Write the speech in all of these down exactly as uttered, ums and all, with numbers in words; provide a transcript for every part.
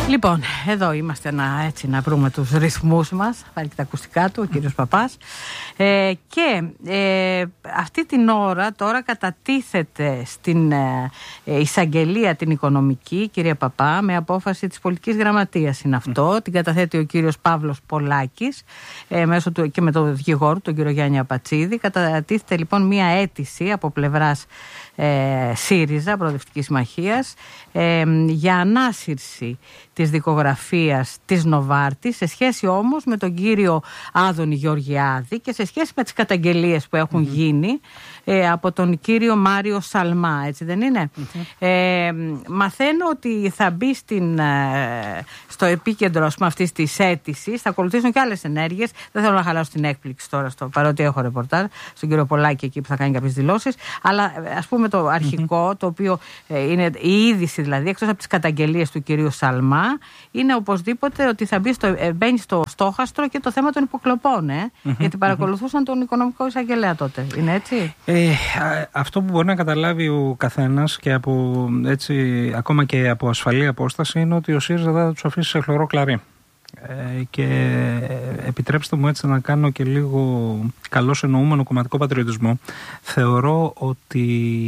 Λοιπόν, εδώ είμαστε να, έτσι, να βρούμε τους ρυθμούς μας. Πάρει και τα ακουστικά του ο κύριος Παπάς. Ε, και ε, αυτή την ώρα τώρα κατατίθεται στην ε, εισαγγελία την οικονομική, κυρία Παπά, με απόφαση της πολιτικής γραμματείας είναι αυτό. Mm. Την καταθέτει ο κύριος Παύλος Πολάκης ε, μέσω του, και με τον δικηγόρο, τον κύριο Γιάννη Απατσίδη. Κατατίθεται λοιπόν μία αίτηση από πλευράς Ε, ΣΥΡΙΖΑ, Προοδευτικής Συμμαχίας, ε, για ανάσυρση της δικογραφίας της Νοβάρτης, σε σχέση όμως με τον κύριο Άδωνη Γεωργιάδη και σε σχέση με τις καταγγελίες που έχουν mm-hmm. γίνει ε, από τον κύριο Μάριο Σαλμά, έτσι δεν είναι? Mm-hmm. Ε, μαθαίνω ότι θα μπει στην, ε, στο επίκεντρο αυτής της αίτησης, θα ακολουθήσουν και άλλες ενέργειες. Δεν θέλω να χαλάσω την έκπληξη τώρα, στο, παρότι έχω ρεπορτάζ στον κύριο Πολάκη εκεί που θα κάνει κάποιες δηλώσεις, αλλά ας πούμε το αρχικό, mm-hmm. το οποίο ε, είναι η είδηση δηλαδή, εκτός από τις καταγγελίες του κυρίου Σαλμά, είναι οπωσδήποτε ότι θα μπει στο, ε, μπαίνει στο στόχαστρο και το θέμα των υποκλοπών, ε, mm-hmm. γιατί παρακολουθούσαν mm-hmm. τον οικονομικό εισαγγελέα τότε. Είναι έτσι? Ε, αυτό που μπορεί να καταλάβει ο καθένας και από, έτσι, ακόμα και από ασφαλή απόσταση, είναι ότι ο ΣΥΡΙΖΑ θα τους αφήσει σε χλωρό κλαρί. Ε, και επιτρέψτε μου έτσι να κάνω και λίγο καλώς εννοούμενο κομματικό πατριωτισμό. Θεωρώ ότι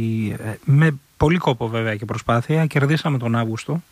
με πολύ κόπο βέβαια και προσπάθεια κερδίσαμε τον Αύγουστο.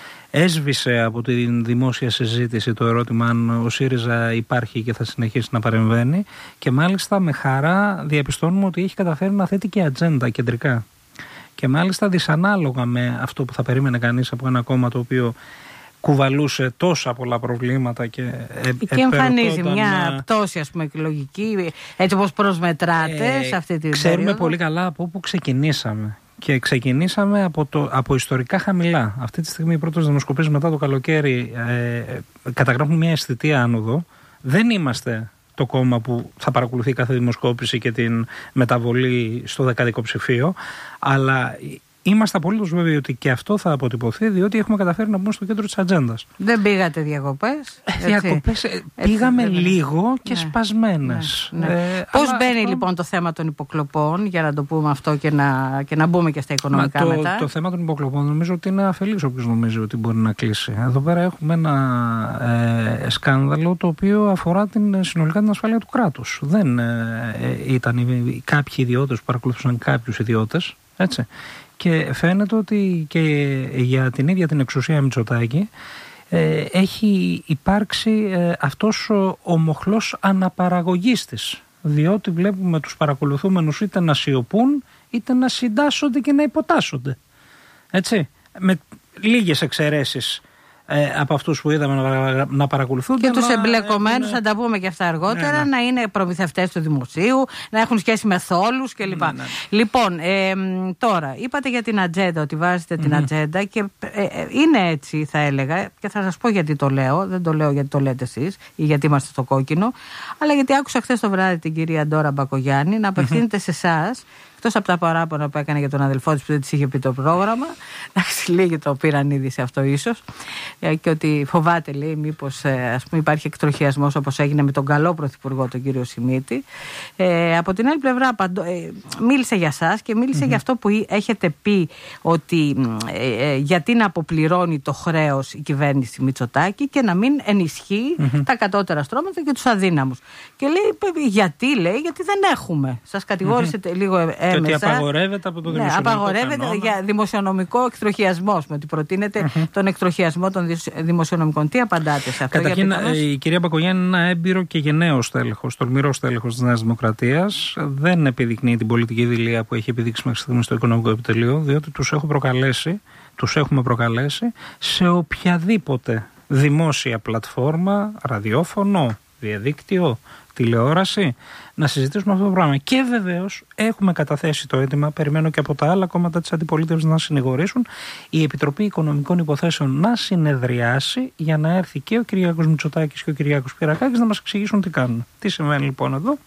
Έσβησε από τη δημόσια συζήτηση το ερώτημα αν ο ΣΥΡΙΖΑ υπάρχει και θα συνεχίσει να παρεμβαίνει, και μάλιστα με χαρά διαπιστώνουμε ότι έχει καταφέρει να θέτει και ατζέντα κεντρικά, και μάλιστα δυσανάλογα με αυτό που θα περίμενε κανείς από ένα κόμμα το οποίο κουβαλούσε τόσα πολλά προβλήματα και, ε, και εμφανίζει μια πτώση, ας πούμε, εκλογική, έτσι όπως προσμετράτε ε, σε αυτή την ξέρουμε περίοδο. Πολύ καλά από όπου ξεκινήσαμε. Και ξεκινήσαμε από, το, από ιστορικά χαμηλά. Αυτή τη στιγμή οι πρώτες δημοσκοπήσεις μετά το καλοκαίρι ε, καταγράφουν μια αισθητή άνοδο. Δεν είμαστε το κόμμα που θα παρακολουθεί κάθε δημοσκόπηση και την μεταβολή στο δεκαδικό ψηφίο, αλλά είμαστε απολύτως βέβαιοι ότι και αυτό θα αποτυπωθεί, διότι έχουμε καταφέρει να μπούμε στο κέντρο της ατζέντας. Δεν πήγατε διακοπές? Διακοπές πήγαμε έτσι, λίγο και ναι, σπασμένες. Ναι, ναι. Ε, Πώς μπαίνει αυτό... λοιπόν το θέμα των υποκλοπών, για να το πούμε αυτό και να, και να μπούμε και στα οικονομικά Μα, μετά? Το, το θέμα των υποκλοπών νομίζω ότι είναι αφελής όποιος νομίζει ότι μπορεί να κλείσει. Εδώ πέρα έχουμε ένα ε, σκάνδαλο το οποίο αφορά την, συνολικά την ασφάλεια του κράτους. Δεν ε, ήταν οι, κάποιοι ιδιώτες που παρακολουθούσαν κάποιους ιδιώτες, έτσι. Και φαίνεται ότι και για την ίδια την εξουσία Μητσοτάκη ε, έχει υπάρξει ε, αυτός ο, ο μοχλός αναπαραγωγής της. Διότι βλέπουμε τους παρακολουθούμενους είτε να σιωπούν είτε να συντάσσονται και να υποτάσσονται. Έτσι, με λίγες εξαιρέσεις ε, από αυτούς που είδαμε να, να παρακολουθούνται. Και τους εμπλεκομένους, θα τα πούμε και αυτά αργότερα, ναι, ναι. να είναι προμηθευτές του δημοσίου, να έχουν σχέση με θόλους κλπ. Ναι, ναι. Λοιπόν, ε, τώρα, είπατε για την ατζέντα, ότι βάζετε mm-hmm. την ατζέντα και ε, ε, είναι έτσι, θα έλεγα, και θα σας πω γιατί το λέω. Δεν το λέω γιατί το λέτε εσείς ή γιατί είμαστε στο κόκκινο, αλλά γιατί άκουσα χθες το βράδυ την κυρία Ντόρα Μπακογιάννη να απευθύνεται mm-hmm. σε εσάς. Εκτός από τα παράπονα που έκανε για τον αδελφό της που δεν της είχε πει το πρόγραμμα, εντάξει, λίγοι το πήραν ήδη σε αυτό ίσως, και ότι φοβάται, λέει, μήπως ας πούμε, υπάρχει εκτροχιασμός όπως έγινε με τον καλό πρωθυπουργό, τον κύριο Σιμίτη. Ε, από την άλλη πλευρά, παντώ, ε, μίλησε για σας και μίλησε mm-hmm. για αυτό που έχετε πει, ότι ε, ε, γιατί να αποπληρώνει το χρέος η κυβέρνηση Μητσοτάκη και να μην ενισχύει mm-hmm. τα κατώτερα στρώματα και τους αδύναμους. Και λέει, γιατί, λέει, γιατί δεν έχουμε. Σας κατηγόρησε mm-hmm. λίγο έμεσα. Και ότι απαγορεύεται από το δημοσιονομικό. Ναι, απαγορεύεται κανόνα. Για δημοσιονομικό εκτροχιασμό. Με ότι προτείνεται mm-hmm. τον εκτροχιασμό των δημοσιονομικών. Τι απαντάτε σε αυτό? Καταρχήν, η κυρία Μπακογιάννη είναι ένα έμπειρο και γενναίος τέλεχος, τολμηρός τέλεχος της Νέας Δημοκρατίας. Δεν επιδεικνύει την πολιτική δειλία που έχει επιδείξει μέχρι στιγμή στο Οικονομικό Επιτελείο, διότι τους έχω προκαλέσει, τους έχουμε προκαλέσει σε οποιαδήποτε δημόσια πλατφόρμα, ραδιόφωνο, διαδίκτυο, τηλεόραση, να συζητήσουμε αυτό το πράγμα. Και βεβαίως έχουμε καταθέσει το αίτημα, περιμένω και από τα άλλα κόμματα της αντιπολίτευσης να συνηγορήσουν, η Επιτροπή Οικονομικών Υποθέσεων να συνεδριάσει για να έρθει και ο Κυριάκος Μητσοτάκης και ο Κυριάκος Πυρακάκης να μας εξηγήσουν τι κάνουν. Τι συμβαίνει λοιπόν εδώ?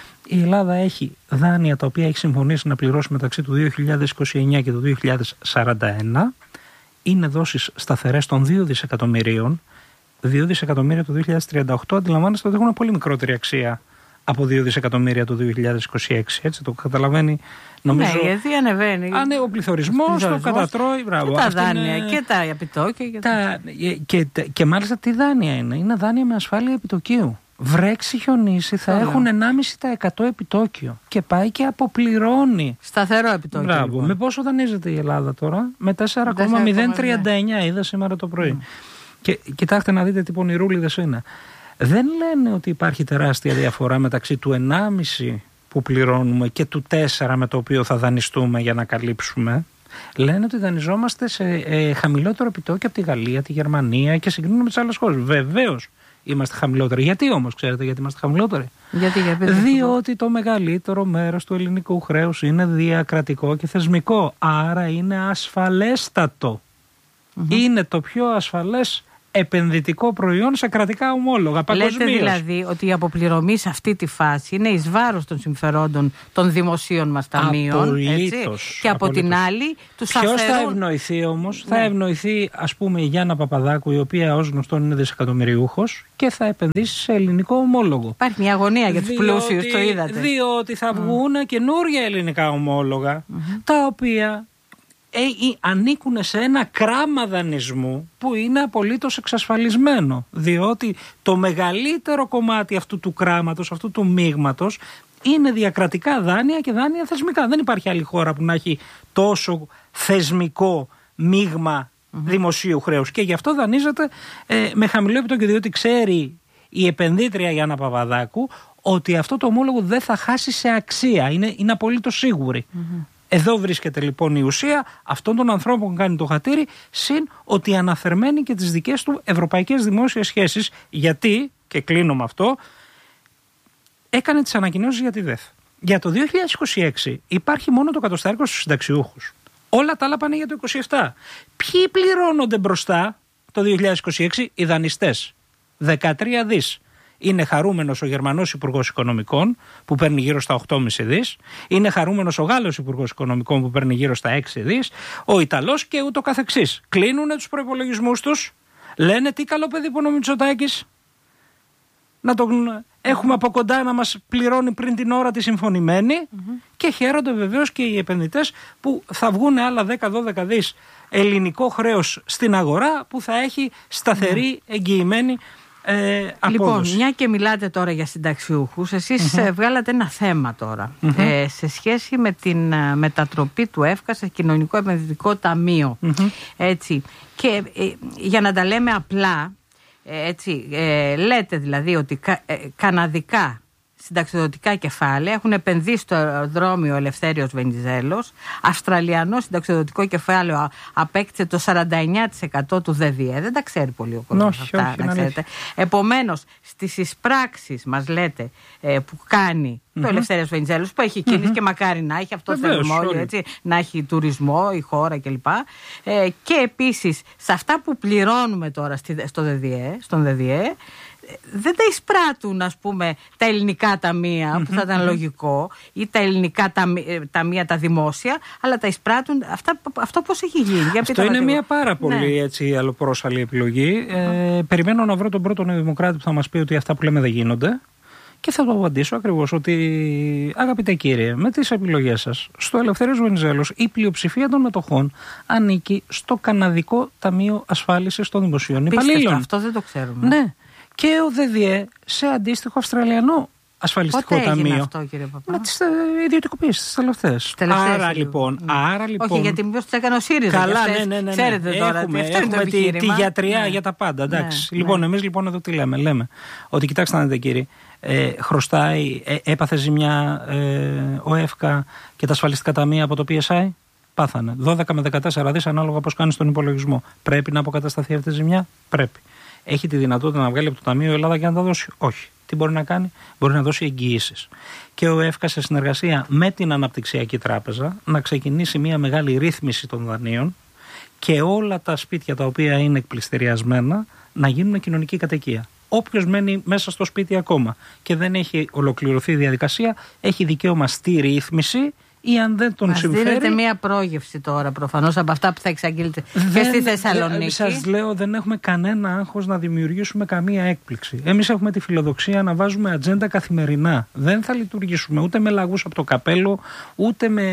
Η Ελλάδα έχει δάνεια τα οποία έχει συμφωνήσει να πληρώσει μεταξύ του δύο χιλιάδες είκοσι εννιά και του δύο χιλιάδες σαράντα ένα. Είναι δόσεις σταθερές των δύο δισεκατομμυρίων. δύο δισεκατομμύρια το δύο χιλιάδες τριάντα οκτώ, αντιλαμβάνεστε ότι έχουν πολύ μικρότερη αξία από δύο δισεκατομμύρια το δύο χιλιάδες είκοσι έξι. Έτσι το καταλαβαίνει. Νομίζω, ναι, γιατί ανεβαίνει. Αν ο πληθωρισμός το κατατρώει. Μπράβο, και τα δάνεια είναι... και τα επιτόκια. Και, τα... Και, και, και μάλιστα τι δάνεια είναι. Είναι δάνεια με ασφάλεια επιτοκίου. Βρέξει, χιονίσει, θα Ωραία. έχουν ενάμιση τοις εκατό επιτόκιο. Και πάει και αποπληρώνει. Σταθερό επιτόκιο. Μπράβο. Λοιπόν. Με πόσο δανείζεται η Ελλάδα τώρα? Με τέσσερα κόμμα μηδέν τριάντα εννιά. Είδα σήμερα το πρωί. Mm. Και κοιτάξτε να δείτε τι πονηρούλιδες είναι. Δεν λένε ότι υπάρχει τεράστια διαφορά μεταξύ του ενάμιση που πληρώνουμε και του τέσσερα με το οποίο θα δανειστούμε για να καλύψουμε. Λένε ότι δανειζόμαστε σε ε, χαμηλότερο επιτόκιο από τη Γαλλία, τη Γερμανία και συγκρίνουμε με τις άλλες χώρες. Βεβαίως είμαστε χαμηλότεροι. Γιατί όμως, ξέρετε γιατί είμαστε χαμηλότεροι? Γιατί, για πείτε, Διότι το μεγαλύτερο μέρος του ελληνικού χρέους είναι διακρατικό και θεσμικό. Άρα είναι ασφαλέστατο. Mm-hmm. Είναι το πιο ασφαλές επενδυτικό προϊόν σε κρατικά ομόλογα παγκοσμίως. Λέτε δηλαδή ότι η αποπληρωμή σε αυτή τη φάση είναι εις βάρος των συμφερόντων των δημοσίων μας ταμείων. Απολύτως. Και από Απολύτως. την άλλη τους αφαιρούν. Ποιος θα ευνοηθεί όμως? Ναι. Θα ευνοηθεί ας πούμε η Γιάννα Παπαδάκου, η οποία ως γνωστόν είναι δισεκατομμυριούχος και θα επενδύσει σε ελληνικό ομόλογο. Υπάρχει μια αγωνία για τους διότι, πλούσιους, το είδατε. Διότι θα βγουν mm. καινούργια ελληνικά ομόλογα mm-hmm. τα οποία Ε, ε, ανήκουν σε ένα κράμα δανεισμού που είναι απολύτως εξασφαλισμένο, διότι το μεγαλύτερο κομμάτι αυτού του κράματος, αυτού του μείγματος είναι διακρατικά δάνεια και δάνεια θεσμικά. Δεν υπάρχει άλλη χώρα που να έχει τόσο θεσμικό μείγμα mm-hmm. δημοσίου χρέους και γι' αυτό δανείζεται ε, με χαμηλό επιτόκιο, διότι ξέρει η επενδύτρια Γιάννα Παπαδάκου ότι αυτό το ομόλογο δεν θα χάσει σε αξία, είναι, είναι απολύτως σίγουρη. Mm-hmm. Εδώ βρίσκεται λοιπόν η ουσία αυτών των ανθρώπων που κάνει το χατήρι, συν ότι αναφερμένει και τις δικές του ευρωπαϊκές δημόσιες σχέσεις, γιατί, και κλείνω με αυτό, έκανε τις ανακοινώσεις για τη ΔΕΘ. Για το δύο χιλιάδες είκοσι έξι υπάρχει μόνο το κατοστάρικο στους συνταξιούχους. Όλα τα άλλα πάνε για το είκοσι επτά. Ποιοι πληρώνονται μπροστά το δύο χιλιάδες είκοσι έξι? Οι δανειστές. δεκατρία δις. Είναι χαρούμενος ο Γερμανός Υπουργός Οικονομικών που παίρνει γύρω στα οκτώ κόμμα πέντε δις. Είναι χαρούμενος ο Γάλλος Υπουργός Οικονομικών που παίρνει γύρω στα έξι δις. Ο Ιταλός και ούτω καθεξής. Κλείνουνε τους προϋπολογισμούς τους. Λένε τι καλό παιδί που είναι ο Μητσοτάκης. Να τον έχουμε από κοντά να μας πληρώνει πριν την ώρα τη συμφωνημένη. Mm-hmm. Και χαίρονται βεβαίως και οι επενδυτές που θα βγουν άλλα δέκα με δώδεκα δις ελληνικό χρέος στην αγορά που θα έχει σταθερή, εγγυημένη Ε, λοιπόν, μια και μιλάτε τώρα για συνταξιούχους, εσείς mm-hmm. βγάλατε ένα θέμα τώρα mm-hmm. ε, σε σχέση με την ε, μετατροπή του ΕΦΚΑ σε κοινωνικό επενδυτικό ταμείο. Mm-hmm. Έτσι. Και ε, για να τα λέμε απλά, ε, έτσι, ε, λέτε δηλαδή ότι κα, ε, καναδικά συνταξιοδοτικά κεφάλαια έχουν επενδύσει στο αεροδρόμιο Ελευθέριος Βενιζέλος. Αυστραλιανό συνταξιοδοτικό κεφάλαιο απέκτησε το σαράντα εννιά τοις εκατό του ΔΔΕ. Δεν τα ξέρει πολύ ο κόσμος όχι, αυτά, όχι, να ξέρετε. Επομένως, στις εισπράξεις μας λέτε ε, που κάνει mm-hmm. το Ελευθέριος Βενιζέλος, που έχει κίνηση mm-hmm. και μακάρι να έχει, αυτό θέλουμε όλοι, έτσι, να έχει τουρισμό, η χώρα κλπ. Ε, και επίσης, σε αυτά που πληρώνουμε τώρα στο ΔΔΕ, στον ΔΔΕ, δεν τα εισπράττουν, ας πούμε, τα ελληνικά ταμεία, mm-hmm, που θα ήταν mm-hmm. λογικό, ή τα ελληνικά ταμεία, ταμεία τα δημόσια, αλλά τα εισπράττουν. Αυτά, αυτό πώς έχει γίνει? Για αυτό είναι μια πάρα πολύ ναι. έτσι, αλλοπρόσαλη επιλογή. Mm-hmm. Ε, περιμένω να βρω τον πρώτο νεοδημοκράτη που θα μας πει ότι αυτά που λέμε δεν γίνονται. Και θα το απαντήσω ακριβώς ότι, αγαπητέ κύριε, με τις επιλογές σας, στο Ελευθέριος Βενιζέλος η πλειοψηφία των μετοχών ανήκει στο Καναδικό Ταμείο Ασφάλισης των Δημοσίων Υπαλλήλων. Αυτό δεν το ξέρουμε. Ναι. Και ο ΔΔΕ σε αντίστοιχο Αυστραλιανό ασφαλιστικό Πότε ταμείο. Έγινε αυτό, κύριε Παπά? Με τις ιδιωτικοποίησεις τις τελευταίες. Άρα λοιπόν, ναι. άρα λοιπόν. Όχι, γιατί μήπως τις έκανε ο ΣΥΡΙΖΑ. Καλά, ναι, ναι, ναι. Ξέρετε τώρα. Έχουμε, αυτό έχουμε είναι το τη, τη γιατριά ναι. για τα πάντα. Εντάξει. Ναι, λοιπόν, ναι. εμείς λοιπόν εδώ τι λέμε? Λέμε ότι κοιτάξτε να δείτε, κύριε, ε, χρωστάει, ε, έπαθε ζημιά ε, ο ΕΦΚΑ και τα ασφαλιστικά ταμεία από το πι ες άι. Πάθανε δώδεκα με δεκατέσσερα δις ανάλογα πώς κάνει τον υπολογισμό. Πρέπει να αποκατασταθεί αυτή η ζημιά? Πρέπει. Έχει τη δυνατότητα να βγάλει από το Ταμείο Ελλάδα και να τα δώσει? Όχι. Τι μπορεί να κάνει? Μπορεί να δώσει εγγυήσεις. Και ο ΕΦΚΑ σε συνεργασία με την Αναπτυξιακή Τράπεζα να ξεκινήσει μια μεγάλη ρύθμιση των δανείων και όλα τα σπίτια τα οποία είναι εκπληστηριασμένα να γίνουν κοινωνική κατοικία. Όποιος μένει μέσα στο σπίτι ακόμα και δεν έχει ολοκληρωθεί η διαδικασία έχει δικαίωμα στη ρύθμιση ή αν δεν τον Μας συμφέρει. δίνετε μία πρόγευση τώρα προφανώς από αυτά που θα εξαγγείλετε και στη Θεσσαλονίκη. Σας λέω, δεν έχουμε κανένα άγχος να δημιουργήσουμε καμία έκπληξη. Εμείς έχουμε τη φιλοδοξία να βάζουμε ατζέντα καθημερινά. Δεν θα λειτουργήσουμε ούτε με λαγούς από το καπέλο, ούτε με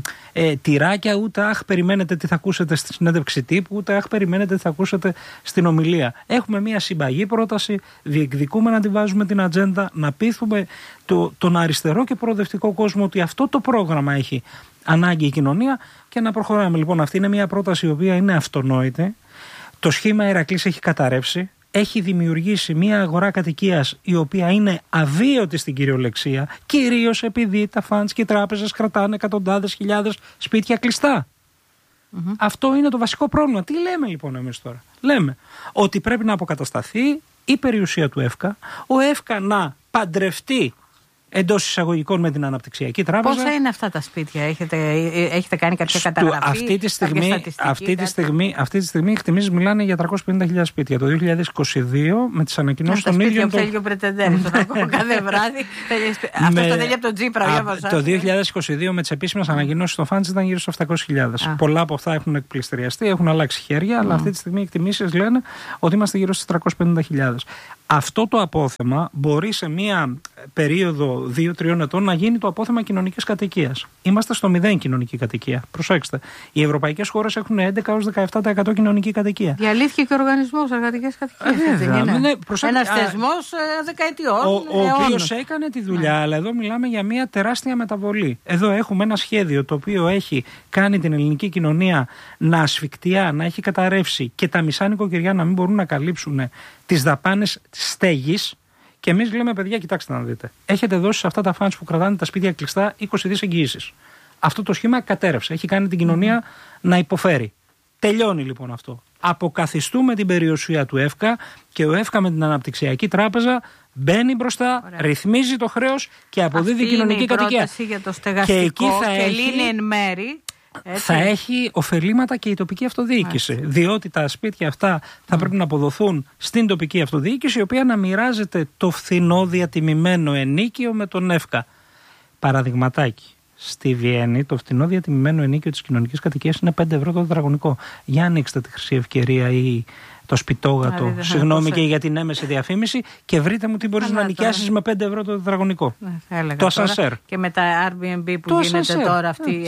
ε, τυράκια, ούτε αχ περιμένετε τι θα ακούσετε στη συνέντευξη τύπου, ούτε αχ περιμένετε τι θα ακούσετε στην ομιλία. Έχουμε μία συμπαγή πρόταση, διεκδικούμε να τη βάζουμε την ατζέντα, να πείθουμε το, τον αριστερό και προοδευτικό κόσμο ότι αυτό το πρόγραμμα έχει ανάγκη η κοινωνία και να προχωράμε. Λοιπόν, αυτή είναι μια πρόταση η οποία είναι αυτονόητη. Το σχήμα Ηρακλής έχει καταρρεύσει. Έχει δημιουργήσει μια αγορά κατοικίας η οποία είναι αβίωτη στην κυριολεξία, κυρίως επειδή τα φαντς και οι τράπεζες κρατάνε εκατοντάδες χιλιάδες σπίτια κλειστά. Mm-hmm. Αυτό είναι το βασικό πρόβλημα. Τι λέμε λοιπόν εμείς τώρα? Λέμε ότι πρέπει να αποκατασταθεί η περιουσία του ΕΦΚΑ, ο ΕΦΚΑ να παντρευτεί εντός εισαγωγικών με την Αναπτυξιακή Τράπεζα. Πόσα είναι αυτά τα σπίτια, έχετε, έχετε κάνει κάποια Στο, καταγραφή? Αυτή τη στιγμή, αυτή τη στιγμή, αυτή τη στιγμή οι εκτιμήσεις μιλάνε για τριακόσιες πενήντα χιλιάδες σπίτια. Το δύο χιλιάδες είκοσι δύο με τις ανακοινώσεις των ίδιων. Τα σπίτια που θέλει ο Πρετεντέρης, τον ακούω κάθε βράδυ. Αυτό το θέλει από τον Τσίπρα. Το δύο χιλιάδες είκοσι δύο με τις επίσημες ανακοινώσεις των φαντς ήταν γύρω στους επτακόσιες χιλιάδες. Πολλά από αυτά έχουν εκπληστηριαστεί, έχουν αλλάξει χέρια, αλλά αυτή τη στιγμή οι εκτιμήσεις λένε ότι είμαστε γύρω στις τριακόσιες πενήντα χιλιάδες. Αυτό το απόθεμα μπορεί σε μία περίοδο δύο τριών ετών να γίνει το απόθεμα κοινωνικής κατοικίας. Είμαστε στο μηδέν κοινωνική κατοικία. Προσέξτε. Οι ευρωπαϊκές χώρες έχουν έντεκα έως δεκαεπτά τοις εκατό κοινωνική κατοικία. Διαλύθηκε και ο οργανισμός εργατικές κατοικίες. Ε, ναι, ναι, ένας θεσμός ε, δεκαετιών. Ο, ο οποίος έκανε τη δουλειά, ναι. Αλλά εδώ μιλάμε για μια τεράστια μεταβολή. Εδώ έχουμε ένα σχέδιο το οποίο έχει κάνει την ελληνική κοινωνία να ασφικτιά, να έχει καταρρεύσει και τα μισά νοικοκυριά να μην μπορούν να καλύψουν τις δαπάνες στέγης. Και εμείς λέμε, παιδιά, κοιτάξτε να δείτε. Έχετε δώσει σε αυτά τα φαντς που κρατάνε τα σπίτια κλειστά είκοσι δις εγγυήσεις. Αυτό το σχήμα κατέρευσε. Έχει κάνει την κοινωνία mm-hmm. να υποφέρει. Τελειώνει λοιπόν αυτό. Αποκαθιστούμε την περιουσία του ΕΦΚΑ και ο ΕΦΚΑ με την Αναπτυξιακή Τράπεζα μπαίνει μπροστά, Ωραία. ρυθμίζει το χρέος και αποδίδει Αυτή κοινωνική είναι η κατοικία. Για το στεγαστικό και εκεί θα και έχει... λύνει εν μέρη. Έτσι. Θα έχει ωφελήματα και η τοπική αυτοδιοίκηση. Έτσι. Διότι τα σπίτια αυτά θα mm. πρέπει να αποδοθούν στην τοπική αυτοδιοίκηση, η οποία να μοιράζεται το φθηνό διατιμημένο ενίκιο με τον ΕΦΚΑ. Παραδειγματάκι. Στη Βιέννη το φθηνό διατιμημένο ενίκιο της κοινωνικής κατοικίας είναι πέντε ευρώ το τετραγωνικό. Για ανοίξτε τη Χρυσή Ευκαιρία ή το Σπιτόγατο, Άρα, συγγνώμη και για την έμεση διαφήμιση, και βρείτε μου τι μπορείς να νοικιάσεις με πέντε ευρώ το τετραγωνικό. Ναι, το ασανσέρ. Και με τα Airbnb που το γίνεται ασανσέρ. Τώρα αυτή η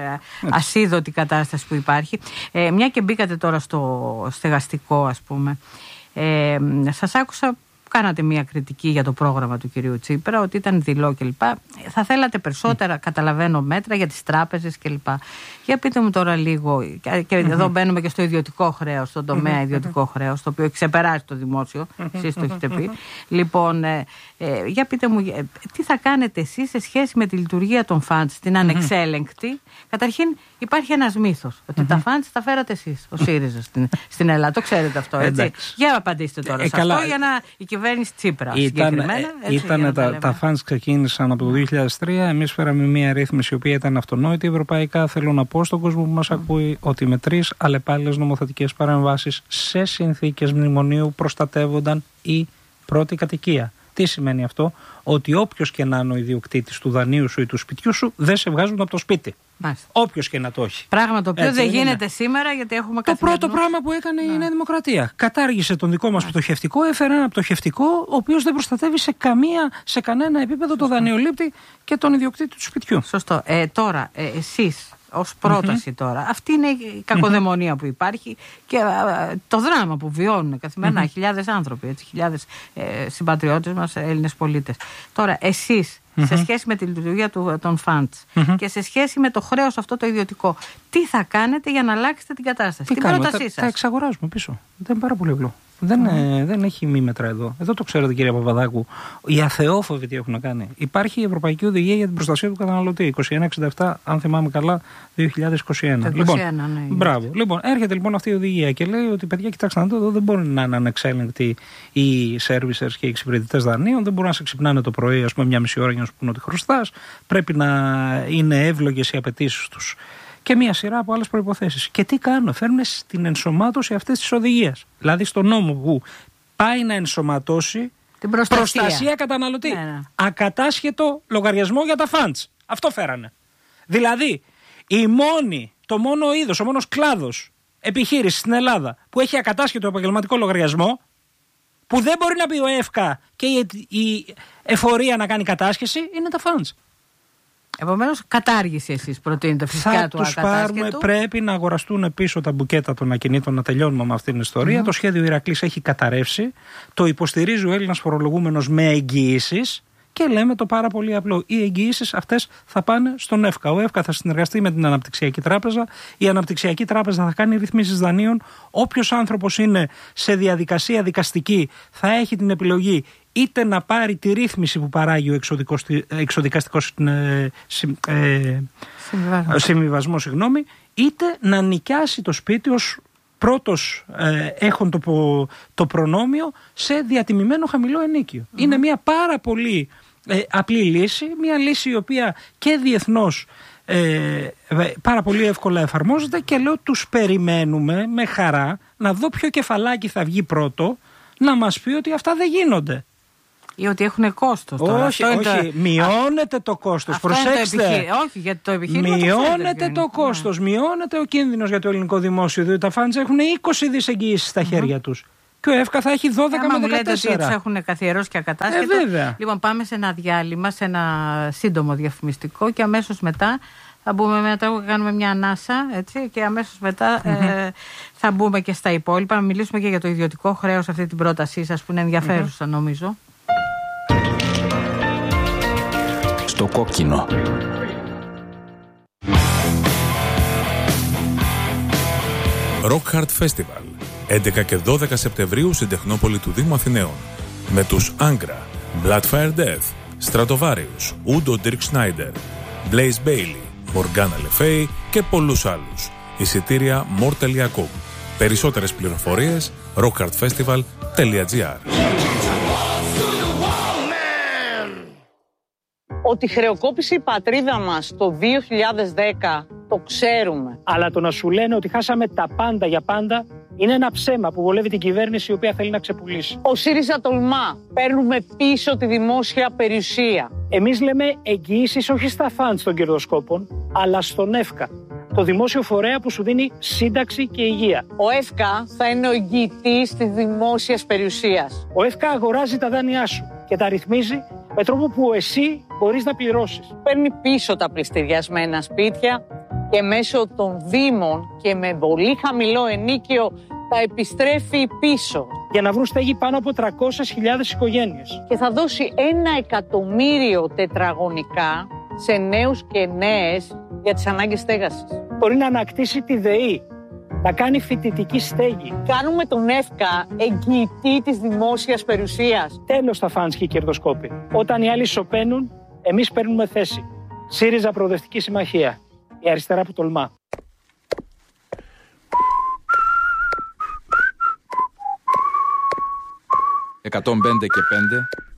ασίδωτη κατάσταση που υπάρχει. Ε, μια και μπήκατε τώρα στο στεγαστικό, ας πούμε. Ε, σας άκουσα. Κάνατε μια κριτική για το πρόγραμμα του κυρίου Τσίπρα, ότι ήταν δειλό κλπ. Θα θέλατε περισσότερα, mm. καταλαβαίνω, μέτρα για τις τράπεζες κλπ. Για πείτε μου τώρα λίγο, και mm-hmm. εδώ μπαίνουμε και στο ιδιωτικό χρέος, στον τομέα mm-hmm. ιδιωτικό χρέος, το οποίο ξεπεράσει το δημόσιο, mm-hmm. εσείς το έχετε πει. Mm-hmm. Λοιπόν, ε, ε, για πείτε μου, ε, τι θα κάνετε εσείς σε σχέση με τη λειτουργία των φαντς, την ανεξέλεγκτη. Mm-hmm. Καταρχήν, υπάρχει ένας μύθος, ότι mm-hmm. τα φαντς τα φέρατε εσείς, ο ΣΥΡΙΖΑ στην, στην Ελλάδα. Το ξέρετε αυτό, έτσι. Για απαντήστε τώρα ε, σε καλά. Αυτό, για να η κυβέρνηση Τσίπρα συγκεκριμένα. Έτσι, ήταν τα, τα φαντς ξεκίνησαν από το δύο χιλιάδες τρία. Εμείς φέραμε μια ρύθμιση η οποία ήταν αυτονόητη ευρωπαϊκά. Θέλω να πω στον κόσμο που μας mm. ακούει ότι με τρεις αλλεπάλληλες νομοθετικές παρεμβάσεις σε συνθήκες μνημονίου προστατεύονταν η πρώτη κατοικία. Τι σημαίνει αυτό? Ότι όποιος και να είναι ο ιδιοκτήτης του δανείου σου ή του σπιτιού σου, δεν σε βγάζουν από το σπίτι. Όποιος και να το έχει. Πράγμα το οποίο έτσι, δεν γίνεται είναι. Σήμερα, γιατί έχουμε το πρώτο πράγμα που έκανε να. η Νέα Δημοκρατία. Κατάργησε τον δικό μας πτωχευτικό, έφερε ένα πτωχευτικό, ο οποίος δεν προστατεύει σε, καμία, σε κανένα επίπεδο το δανειολήπτη και τον ιδιοκτήτη του σπιτιού. Σωστό. Ε, τώρα, ε, εσείς ως πρόταση mm-hmm. τώρα, αυτή είναι η κακοδαιμονία mm-hmm. που υπάρχει και ε, το δράμα που βιώνουν καθημερινά mm-hmm. χιλιάδες άνθρωποι, έτσι, χιλιάδες ε, συμπατριώτες μας, Έλληνες πολίτες. Τώρα, εσείς Mm-hmm. σε σχέση με τη λειτουργία του, των φαντς mm-hmm. και σε σχέση με το χρέος αυτό το ιδιωτικό, τι θα κάνετε για να αλλάξετε την κατάσταση? Τι την κάνουμε, πρότασή σας. Τα εξαγοράζουμε πίσω. Δεν είναι πάρα πολύ απλό. Δεν, mm-hmm. ε, δεν έχει μήμετρα εδώ. Εδώ το ξέρετε, κύριε Παπαδάκου. Οι αθεόφοβοι τι έχουν κάνει. Υπάρχει η Ευρωπαϊκή Οδηγία για την Προστασία του Καταναλωτή. είκοσι ένα εξήντα επτά, αν θυμάμαι καλά, δύο χιλιάδες είκοσι ένα. είκοσι ένα, λοιπόν, ναι, μπράβο. Λοιπόν, έρχεται λοιπόν αυτή η οδηγία και λέει ότι, παιδιά, κοιτάξτε να δείτε, εδώ δεν μπορεί να είναι ανεξέλεγκτοι οι servicers και οι εξυπηρετητές δανείων. Δεν μπορούν να σε ξυπνάνε το πρωί, ας πούμε, μια μισή ώρα για να σου πούνε ότι χρωστάς. Πρέπει να είναι εύλογες οι απαιτήσεις τους. Και μία σειρά από άλλες προϋποθέσεις. Και τι κάνουν? Φέρνουν στην ενσωμάτωση αυτές τις οδηγίες. Δηλαδή στον νόμο που πάει να ενσωματώσει την προστασία, προστασία καταναλωτή. Ναι, ναι. Ακατάσχετο λογαριασμό για τα φαντς. Αυτό φέρανε. Δηλαδή, η μόνη, το μόνο είδος, ο μόνος κλάδος επιχείρηση στην Ελλάδα που έχει ακατάσχετο επαγγελματικό λογαριασμό, που δεν μπορεί να πει ο ΕΦΚΑ και η, η εφορία να κάνει κατάσχεση, είναι τα funds. Επομένως, κατάργηση εσείς προτείνετε φυσικά θα του τους πάρουμε, πρέπει να αγοραστούν πίσω τα μπουκέτα των ακινήτων, να τελειώνουμε με αυτήν την ιστορία. Mm-hmm. Το σχέδιο Ηρακλής έχει καταρρεύσει. Το υποστηρίζει ο Έλληνας φορολογούμενος με εγγυήσεις. Και λέμε το πάρα πολύ απλό. Οι εγγυήσεις αυτές θα πάνε στον ΕΦΚΑ. Ο ΕΦΚΑ θα συνεργαστεί με την Αναπτυξιακή Τράπεζα. Η Αναπτυξιακή Τράπεζα θα κάνει ρυθμίσεις δανείων. Όποιος άνθρωπος είναι σε διαδικασία δικαστική θα έχει την επιλογή είτε να πάρει τη ρύθμιση που παράγει ο εξοδικαστικός ε, ε, συμβιβασμός, συγγνώμη, είτε να νοικιάσει το σπίτι ως πρώτος ε, έχουν το, το προνόμιο σε διατιμημένο χαμηλό ενίκιο. Mm-hmm. Είναι μια πάρα πολύ ε, απλή λύση, μια λύση η οποία και διεθνώς ε, πάρα πολύ εύκολα εφαρμόζεται, και λέω τους περιμένουμε με χαρά να δω ποιο κεφαλάκι θα βγει πρώτο να μας πει ότι αυτά δεν γίνονται. Ή ότι έχουν κόστος τώρα. Όχι, όχι. Το... Μειώνεται το κόστος. Προσέξτε. Το επιχει... Όχι, γιατί το επιχείρημα. Μειώνεται το, το κόστος. Ναι. Μειώνεται ο κίνδυνος για το ελληνικό δημόσιο. Διότι τα φαντς έχουν είκοσι δισεκατομμύρια εγγυήσεις στα mm-hmm. χέρια τους. Και ο ΕΦΚΑ θα έχει δώδεκα με δεκατέσσερα. Λέτε ότι τους έχουν καθιερώσει και ακατάσχετο. Ε, βέβαια. Λοιπόν, πάμε σε ένα διάλειμμα, σε ένα σύντομο διαφημιστικό, και αμέσως μετά θα μπούμε μετά, κάνουμε μια ανάσα, έτσι, και αμέσως μετά mm-hmm. ε, θα μπούμε και στα υπόλοιπα. Να μιλήσουμε και για το ιδιωτικό χρέος, αυτή την πρότασή σας που είναι ενδιαφέρουσα, mm-hmm. νομίζω. Στο κόκκινο. Rock Hard Festival, έντεκα και δώδεκα Σεπτεμβρίου στην Τεχνόπολη του Δήμου Αθηναίων, με τους Angra, Bloodfire Death, Stratovarius, Udo Dirk Schneider, Blaze Bailey, Morgana Le Fay και πολλούς άλλους. Εισιτήρια more τελεία com. Περισσότερες πληροφορίες rock hard festival τελεία gr. Ότι χρεοκόπησε η πατρίδα μας το δύο χιλιάδες δέκα, το ξέρουμε. Αλλά το να σου λένε ότι χάσαμε τα πάντα για πάντα είναι ένα ψέμα που βολεύει την κυβέρνηση, η οποία θέλει να ξεπουλήσει. Ο ΣΥΡΙΖΑ τολμά. Παίρνουμε πίσω τη δημόσια περιουσία. Εμείς λέμε εγγυήσεις όχι στα φαντς των κερδοσκόπων, αλλά στον ΕΦΚΑ, το δημόσιο φορέα που σου δίνει σύνταξη και υγεία. Ο ΕΦΚΑ θα είναι ο εγγυητής της δημόσιας περιουσίας. Ο ΕΦΚΑ αγοράζει τα δάνειά σου και τα ρυθμίζει με τρόπο που εσύ μπορείς να πληρώσεις. Παίρνει πίσω τα πληστηριασμένα σπίτια και μέσω των δήμων και με πολύ χαμηλό ενίκιο τα επιστρέφει πίσω. Για να βρουν στέγη πάνω από τριακόσιες χιλιάδες οικογένειες. Και θα δώσει ένα εκατομμύριο τετραγωνικά σε νέους και νέες για τις ανάγκες στέγασης. Μπορεί να ανακτήσει τη ΔΕΗ, να κάνει φοιτητική στέγη. Κάνουμε τον ΕΦΚΑ εγγυητή της δημόσιας περιουσίας. Τέλος τα φαντς και οι κερδοσκόποι. Όταν οι άλλοι σωπαίνουν, εμείς παίρνουμε θέση. ΣΥΡΙΖΑ Προοδευτική Συμμαχία. Η αριστερά που τολμά. εκατόν πέντε και πέντε